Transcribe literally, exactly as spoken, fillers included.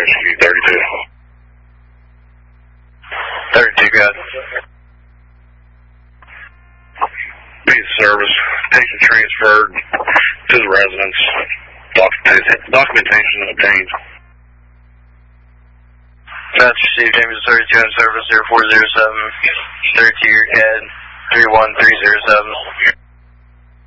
execute thirty-two. thirty-two, good. Be service. Patient transferred to the residence. Documentation, documentation obtained. That's received. James thirty-two on service zero four zero seven. thirty-two, your C A D three one three zero seven.